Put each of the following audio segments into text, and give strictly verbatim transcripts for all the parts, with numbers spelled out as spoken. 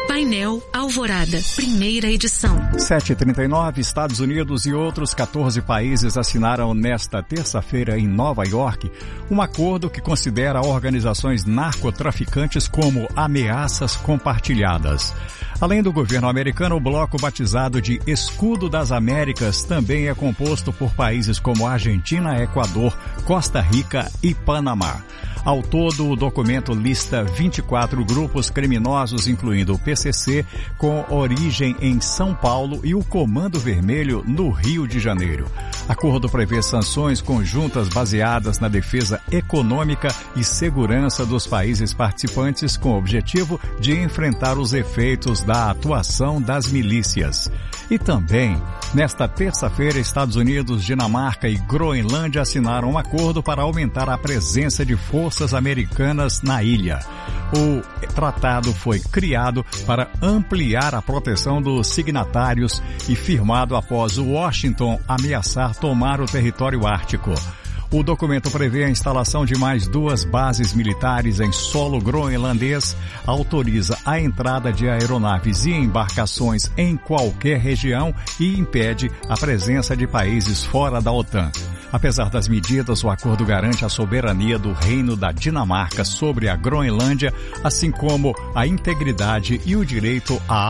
Painel Alvorada, primeira edição. sete e trinta e nove, Estados Unidos e outros quatorze países assinaram nesta terça-feira em Nova York um acordo que considera organizações narcotraficantes como ameaças compartilhadas. Além do governo americano, o bloco batizado de Escudo das Américas também é composto por países como Argentina, Equador, Costa Rica e Panamá. Ao todo, o documento lista vinte e quatro grupos criminosos, incluindo o P C C, com origem em São Paulo, e o Comando Vermelho, no Rio de Janeiro. O acordo prevê sanções conjuntas baseadas na defesa econômica e segurança dos países participantes, com o objetivo de enfrentar os efeitos da atuação das milícias. E também, nesta terça-feira, Estados Unidos, Dinamarca e Groenlândia assinaram um acordo para aumentar a presença de forças americanas na ilha. O tratado foi criado para ampliar a proteção dos signatários e firmado após Washington ameaçar tomar o território ártico. O documento prevê a instalação de mais duas bases militares em solo groenlandês, autoriza a entrada de aeronaves e embarcações em qualquer região e impede a presença de países fora da OTAN. Apesar das medidas, o acordo garante a soberania do Reino da Dinamarca sobre a Groenlândia, assim como a integridade e o direito à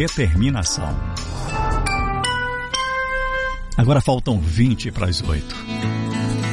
autodeterminação. Agora faltam vinte para as oito.